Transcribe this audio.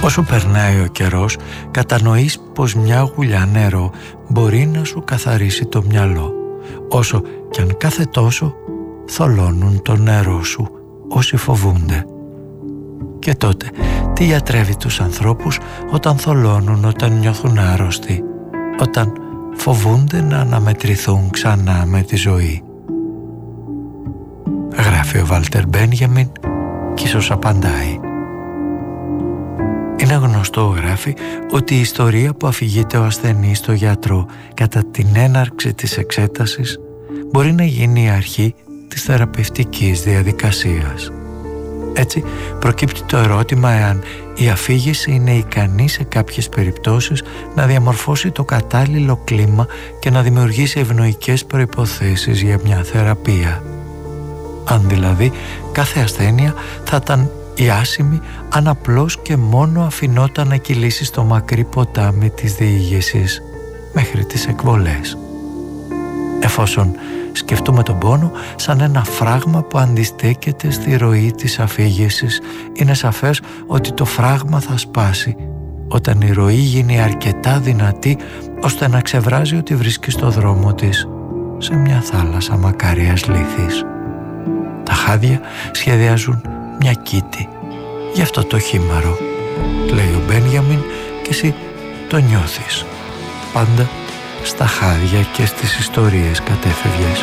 Όσο περνάει ο καιρός, κατανοείς πως μια γουλιά νερό μπορεί να σου καθαρίσει το μυαλό, όσο κι αν κάθε τόσο θολώνουν το νερό σου όσοι φοβούνται. Και τότε τι γιατρεύει τους ανθρώπους όταν θολώνουν, όταν νιώθουν άρρωστοι, όταν φοβούνται να αναμετρηθούν ξανά με τη ζωή? Γράφει ο Βάλτερ Μπένιαμιν κι ίσως απαντάει. Είναι γνωστό, γράφει, ότι η ιστορία που αφηγείται ο ασθενής στο γιατρό κατά την έναρξη της εξέτασης μπορεί να γίνει η αρχή της θεραπευτικής διαδικασίας. Έτσι προκύπτει το ερώτημα εάν η αφήγηση είναι ικανή σε κάποιες περιπτώσεις να διαμορφώσει το κατάλληλο κλίμα και να δημιουργήσει ευνοϊκές προϋποθέσεις για μια θεραπεία. Αν δηλαδή κάθε ασθένεια θα ήταν η άσημη αν απλώς και μόνο αφινόταν να κυλήσει στο μακρύ ποτάμι της διήγησης μέχρι τις εκβολές. Εφόσον σκεφτούμε τον πόνο σαν ένα φράγμα που αντιστέκεται στη ροή της αφήγησης, είναι σαφές ότι το φράγμα θα σπάσει όταν η ροή γίνει αρκετά δυνατή ώστε να ξεβράζει ότι βρίσκει στο δρόμο της σε μια θάλασσα μακάριας λύθης. Τα χάδια σχεδιάζουν μια κήτη. Γι' αυτό το χήμαρο, λέει ο Μπένιαμιν, και εσύ το νιώθεις. Πάντα στα χάδια και στις ιστορίες κατέφευγες.